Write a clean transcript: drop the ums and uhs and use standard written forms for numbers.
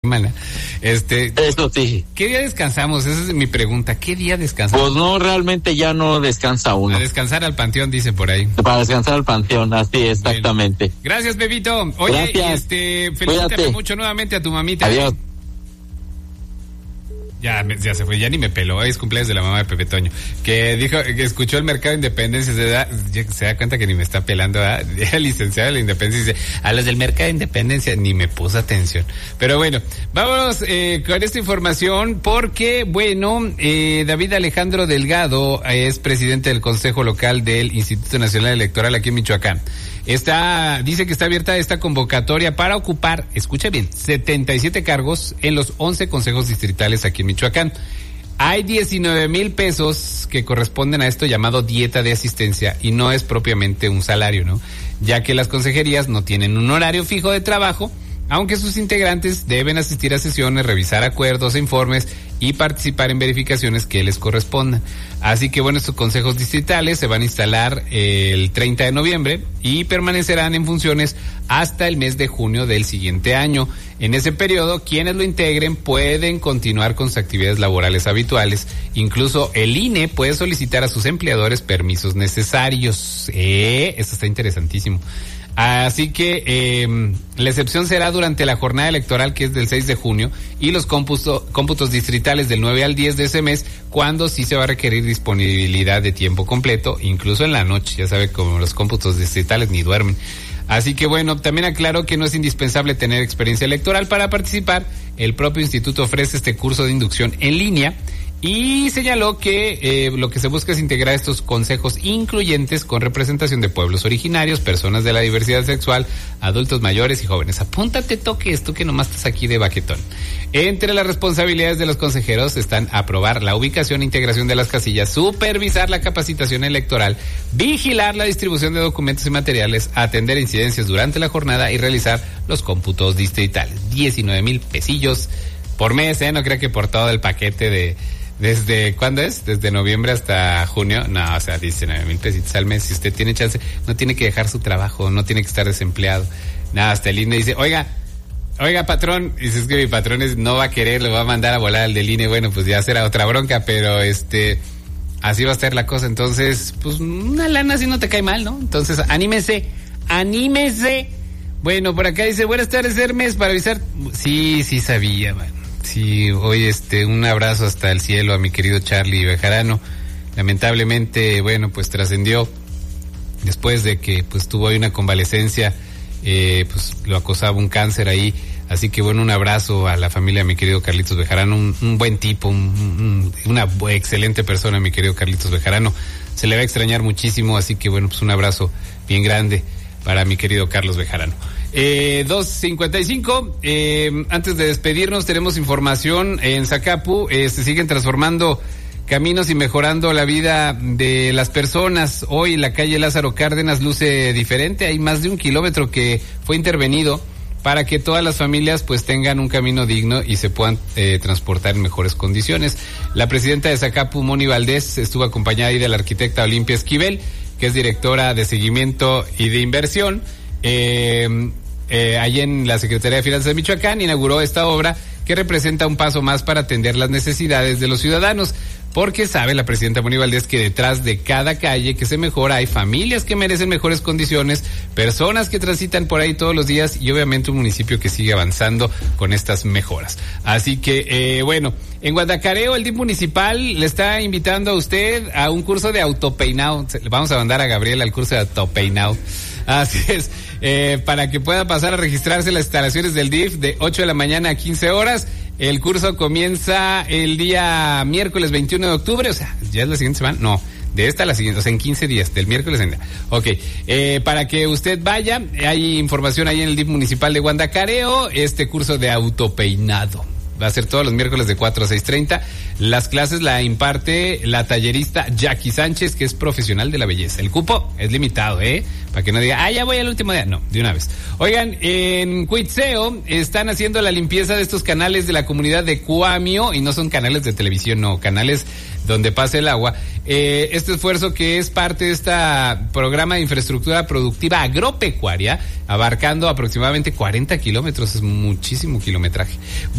semana. Eso sí. ¿Qué día descansamos? Esa es mi pregunta. ¿Qué día descansamos? Pues no, realmente ya no descansa uno. A descansar al panteón, dice por ahí. Para descansar al panteón, así exactamente. Bien. Gracias, Bebito. Oye, felicítame mucho nuevamente a tu mamita. Adiós. Ya se fue, ya ni me peló. Hoy es cumpleaños de la mamá de Pepe Toño, que dijo que escuchó el mercado de Independencia, se da cuenta que ni me está pelando, ¿verdad? Licenciado de la Independencia, dice, a los del mercado de Independencia ni me puso atención. Pero bueno, vámonos con esta información porque, David Alejandro Delgado es presidente del Consejo Local del Instituto Nacional Electoral aquí en Michoacán. Dice que está abierta esta convocatoria para ocupar, escucha bien, 77 cargos en los 11 consejos distritales aquí en Michoacán. Hay 19,000 pesos que corresponden a esto llamado dieta de asistencia y no es propiamente un salario, ¿no? Ya que las consejerías no tienen un horario fijo de trabajo, aunque sus integrantes deben asistir a sesiones, revisar acuerdos e informes y participar en verificaciones que les correspondan. Así que estos consejos distritales se van a instalar el 30 de noviembre y permanecerán en funciones hasta el mes de junio del siguiente año. En ese periodo, quienes lo integren pueden continuar con sus actividades laborales habituales. Incluso el INE puede solicitar a sus empleadores permisos necesarios. Esto está interesantísimo. Así que la excepción será durante la jornada electoral, que es del 6 de junio, y los cómputos distritales del 9 al 10 de ese mes, cuando sí se va a requerir disponibilidad de tiempo completo, incluso en la noche. Ya sabe, como los cómputos distritales ni duermen. Así que también aclaro que no es indispensable tener experiencia electoral para participar. El propio instituto ofrece este curso de inducción en línea y señaló que lo que se busca es integrar estos consejos incluyentes con representación de pueblos originarios, personas de la diversidad sexual, adultos mayores y jóvenes. Apúntate, toques, tú que nomás estás aquí de baquetón. Entre las responsabilidades de los consejeros están aprobar la ubicación e integración de las casillas, supervisar la capacitación electoral, vigilar la distribución de documentos y materiales, atender incidencias durante la jornada y realizar los cómputos distritales. 19,000 pesillos por mes, no creo que por todo el paquete ¿desde cuándo es? ¿Desde noviembre hasta junio? No, 19,000 pesitos al mes. Si usted tiene chance, no tiene que dejar su trabajo, no tiene que estar desempleado. Nada, hasta el INE dice, oiga, patrón, y si es que mi patrón no va a querer, lo va a mandar a volar al del INE, pues ya será otra bronca, pero así va a estar la cosa. Entonces, una lana así no te cae mal, ¿no? Entonces, anímese. Bueno, por acá dice, buenas tardes, Hermes, para avisar. Sí sabía, man. Sí, hoy un abrazo hasta el cielo a mi querido Charlie Bejarano. Lamentablemente, trascendió después de que tuvo ahí una convalecencia, lo acosaba un cáncer ahí. Así que un abrazo a la familia de mi querido Carlitos Bejarano, un buen tipo, una excelente persona, mi querido Carlitos Bejarano. Se le va a extrañar muchísimo, así que un abrazo bien grande para mi querido Carlos Bejarano. 2:55, antes de despedirnos tenemos información en Zacapu. Se siguen transformando caminos y mejorando la vida de las personas. Hoy la calle Lázaro Cárdenas luce diferente, hay más de 1 kilómetro que fue intervenido para que todas las familias tengan un camino digno y se puedan transportar en mejores condiciones. La presidenta de Zacapu, Moni Valdés, estuvo acompañada ahí de la arquitecta Olimpia Esquivel, que es directora de seguimiento y de inversión. Allí en la Secretaría de Finanzas de Michoacán inauguró esta obra que representa un paso más para atender las necesidades de los ciudadanos, porque sabe la presidenta Moni Valdés que detrás de cada calle que se mejora hay familias que merecen mejores condiciones, personas que transitan por ahí todos los días y obviamente un municipio que sigue avanzando con estas mejoras. Así que, en Guadalcareo el DIF municipal le está invitando a usted a un curso de autopeinado. Le vamos a mandar a Gabriel al curso de autopeinado. Así es, para que pueda pasar a registrarse en las instalaciones del DIF de 8 de la mañana a 15 horas. El curso comienza el día miércoles 21 de octubre, ya es la siguiente semana, no, de esta a la siguiente, en 15 días, del miércoles en... para que usted vaya, hay información ahí en el DIF municipal de Guandacareo, este curso de autopeinado. Va a ser todos los miércoles de 4 a 6:30. Las clases la imparte la tallerista Jackie Sánchez, que es profesional de la belleza. El cupo es limitado, para que no diga, ya voy al último día. No, de una vez. Oigan, en Cuitzeo están haciendo la limpieza de estos canales de la comunidad de Cuamio, y no son canales de televisión, no, canales donde pasa el agua. Este esfuerzo que es parte de este programa de infraestructura productiva agropecuaria, abarcando aproximadamente 40 kilómetros, es muchísimo kilometraje.